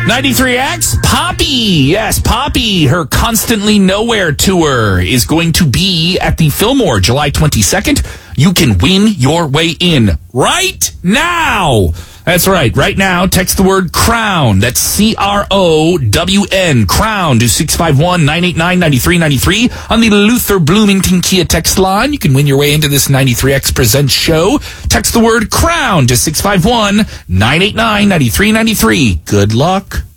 93X, Poppy. Yes, Poppy. Her Constantly Nowhere tour is going to be at the Fillmore July 22nd. You can win your way in right now. That's right. Right now, text the word CROWN. That's CROWN. CROWN to 651-989-9393 on the Luther Bloomington Kia text line. You can win your way into this 93X Presents show. Text the word CROWN to 651-989-9393. Good luck.